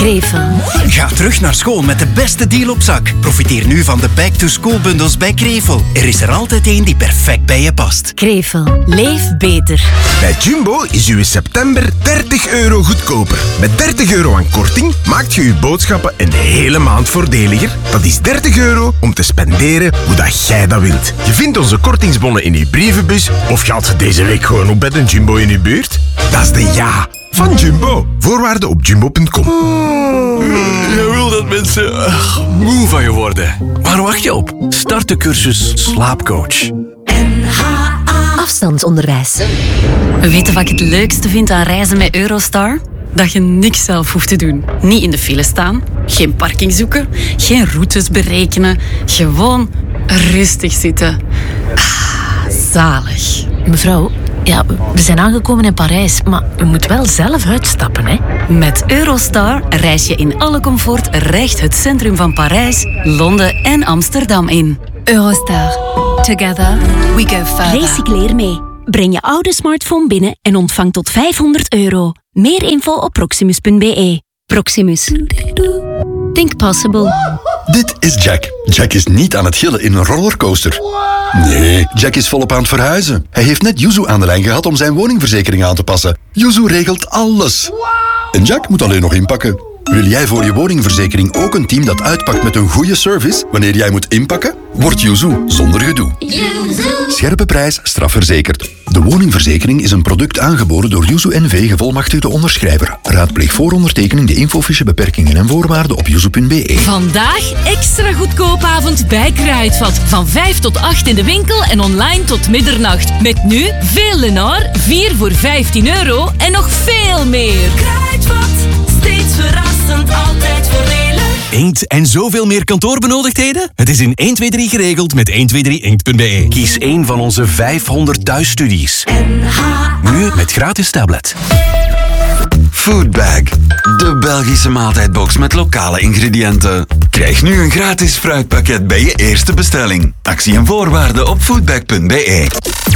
Krevel. Ga terug naar school met de beste deal op zak. Profiteer nu van de back-to-school-bundels bij Krevel. Er is er altijd één die perfect bij je past. Krevel. Leef beter. Bij Jumbo is uw september €30 goedkoper. Met €30 aan korting maakt je uw boodschappen een hele maand voordeliger. Dat is €30 om te spenderen hoe dat jij dat wilt. Je vindt onze kortingsbonnen in uw brievenbus of gaat je deze week gewoon op bij een Jumbo in uw buurt? Dat is de ja van Jumbo. Voorwaarden op jumbo.com. Je wil dat mensen moe van je worden. Waar wacht je op? Start de cursus Slaapcoach. Afstandsonderwijs. Weet je wat ik het leukste vind aan reizen met Eurostar? Dat je niks zelf hoeft te doen. Niet in de file staan, geen parking zoeken, geen routes berekenen. Gewoon rustig zitten. Zalig. Mevrouw, ja, we zijn aangekomen in Parijs, maar u moet wel zelf uitstappen, hè? Met Eurostar reis je in alle comfort recht het centrum van Parijs, Londen en Amsterdam in. Eurostar. Together we go further. Recycleer mee. Breng je oude smartphone binnen en ontvang tot €500. Meer info op proximus.be. Proximus. Think possible. Dit is Jack. Jack is niet aan het gillen in een rollercoaster. Nee, Jack is volop aan het verhuizen. Hij heeft net Yuzu aan de lijn gehad om zijn woningverzekering aan te passen. Yuzu regelt alles. En Jack moet alleen nog inpakken. Wil jij voor je woningverzekering ook een team dat uitpakt met een goede service wanneer jij moet inpakken? Word Yuzu zonder gedoe. Scherpe prijs, strafverzekerd. De woningverzekering is een product aangeboden door Yuzu NV gevolmachtigde onderschrijver. Raadpleeg voor ondertekening de infofiche beperkingen en voorwaarden op yuzu.be. Vandaag extra goedkoopavond bij Kruidvat. Van 5 tot 8 in de winkel en online tot middernacht. Met nu veel Lenor, 4 voor €15 en nog veel meer. Kruidvat, steeds verrassend, altijd voordelig. Inkt en zoveel meer kantoorbenodigdheden? Het is in 123 geregeld met 123inkt.be. Kies één van onze 500 thuisstudies. Nu met gratis tablet. Foodbag, de Belgische maaltijdbox met lokale ingrediënten. Krijg nu een gratis fruitpakket bij je eerste bestelling. Actie en voorwaarden op foodbag.be.